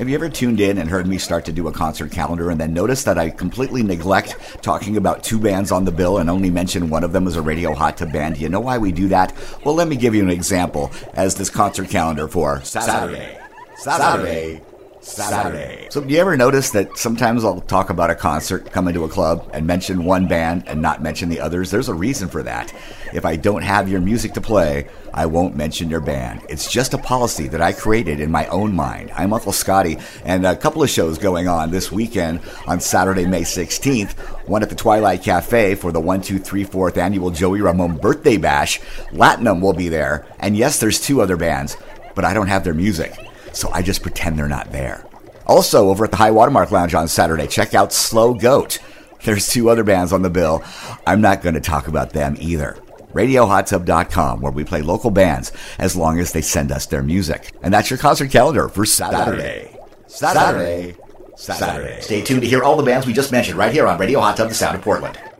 Have you ever tuned in and heard me start to do a concert calendar and then noticed that I completely neglect talking about two bands on the bill and only mention one of them as a Radio Hot Tub band? Do you know why we do that? Well, let me give you an example as this concert calendar for Saturday. So do you ever notice that sometimes I'll talk about a concert, come into a club, and mention one band and not mention the others? There's a reason for that. If I don't have your music to play, I won't mention your band. It's just a policy that I created in my own mind. I'm Uncle Scotty, and a couple of shows going on this weekend on Saturday, May 16th. One at the Twilight Cafe for the 4th annual Joey Ramone Birthday Bash. Latinum will be there. And yes, there's two other bands, but I don't have their music. So I just pretend they're not there. Also, over at the High Watermark Lounge on Saturday, check out Slow Goat. There's two other bands on the bill. I'm not going to talk about them either. RadioHotTub.com, where we play local bands as long as they send us their music. And that's your concert calendar for Saturday. Stay tuned to hear all the bands we just mentioned right here on Radio Hot Tub, the Sound of Portland.